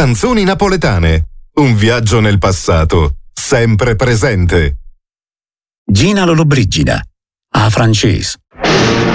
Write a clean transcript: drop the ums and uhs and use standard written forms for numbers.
Canzoni napoletane. Un viaggio nel passato, sempre presente. Gina Lollobrigida, a francese.